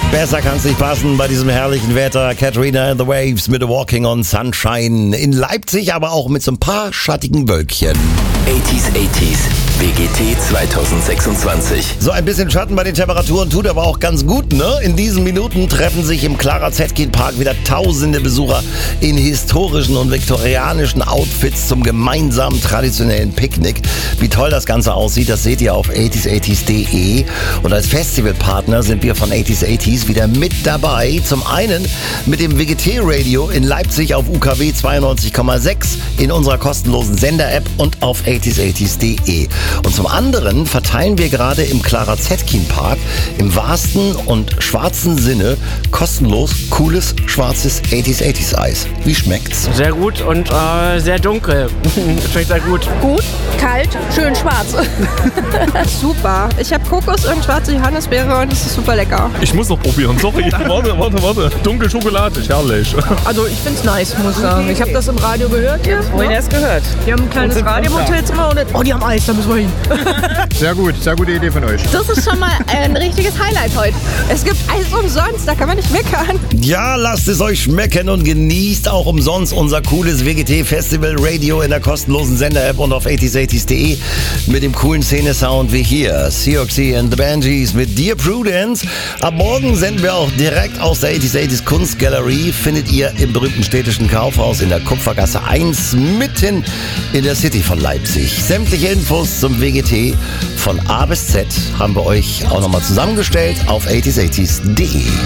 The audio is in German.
Besser kann's nicht passen bei diesem herrlichen Wetter. Katrina and the Waves mit Walking on Sunshine. In Leipzig aber auch mit so ein paar schattigen Wölkchen. 80s, WGT 2026. So ein bisschen Schatten bei den Temperaturen tut aber auch ganz gut, ne? In diesen Minuten treffen sich im Clara Zetkin Park wieder tausende Besucher in historischen und viktorianischen Outfits zum gemeinsamen traditionellen Picknick. Wie toll das Ganze aussieht, das seht ihr auf 80s80s.de. Und als Festivalpartner sind wir von 80s80s wieder mit dabei. Zum einen mit dem WGT-Radio in Leipzig auf UKW 92,6 in unserer kostenlosen Sender-App und auf 80s80s.de. Und zum anderen verteilen wir gerade im Clara Zetkin Park im wahrsten und schwarzen Sinne kostenlos cooles, schwarzes 80s80s Eis. Wie schmeckt's? Sehr gut und sehr dunkel. Schmeckt sehr gut. Gut, kalt, schön schwarz. Super. Ich habe Kokos und schwarze Johannisbeere und es ist super lecker. Ich muss noch probieren. Sorry. Warte. Dunkel Schokolade, herrlich. Also ich finde es nice, muss ich sagen. Ich habe das im Radio gehört hier. Wohin erst gehört? Die haben ein kleines Radio im Hotelzimmer und die haben Eis, da müssen wir hin. Sehr gut, sehr gute Idee von euch. Das ist schon mal ein richtiges Highlight heute. Es gibt Eis umsonst, da kann man nicht meckern. Ja, lasst es euch schmecken und genießt auch umsonst unser cooles WGT-Festival Radio in der kostenlosen Sender-App und auf 80s80s.de mit dem coolen Szene-Sound wie hier. Siouxsie and the Banshees mit Dear Prudence. Ab morgen senden wir auch direkt aus der 80s80s Kunstgalerie. Findet ihr im berühmten städtischen Kaufhaus in der Kupfergasse 1 mitten in der City von Leipzig. Sämtliche Infos zum WGT von A bis Z haben wir euch auch nochmal zusammengestellt auf 80s80s.de.